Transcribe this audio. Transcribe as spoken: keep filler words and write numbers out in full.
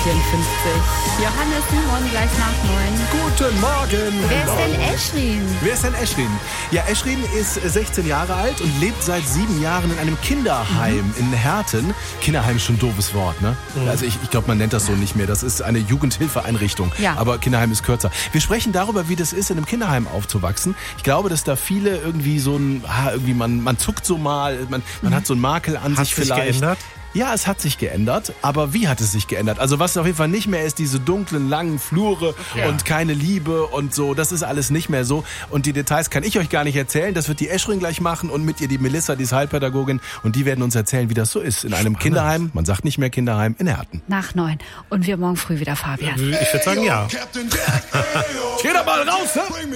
vierundfünfzig. Johannes Simon gleich nach neun. Guten Morgen. Wer ist denn Eschrin? Wer ist denn Eschrin? Ja, Eschrin ist sechzehn Jahre alt und lebt seit sieben Jahren in einem Kinderheim mhm. in Herten. Kinderheim ist schon ein doofes Wort, ne? Mhm. Also ich, ich glaube, man nennt das so nicht mehr. Das ist eine Jugendhilfeeinrichtung. Ja. Aber Kinderheim ist kürzer. Wir sprechen darüber, wie das ist, in einem Kinderheim aufzuwachsen. Ich glaube, dass da viele irgendwie so ein, ah, irgendwie man, man zuckt so mal, man, man mhm. hat so einen Makel an hat sich vielleicht. Geändert? Ja, es hat sich geändert, aber wie hat es sich geändert? Also was auf jeden Fall nicht mehr ist, diese dunklen, langen Flure ja. und keine Liebe und so, das ist alles nicht mehr so. Und die Details kann ich euch gar nicht erzählen, das wird die Eschrin gleich machen und mit ihr die Melissa, die ist Heilpädagogin und die werden uns erzählen, wie das so ist in einem Spannend. Kinderheim, man sagt nicht mehr Kinderheim, in Herten. Nach neun und wir morgen früh wieder, Fabian. Ich würde sagen, ja. Geh da mal raus, ne?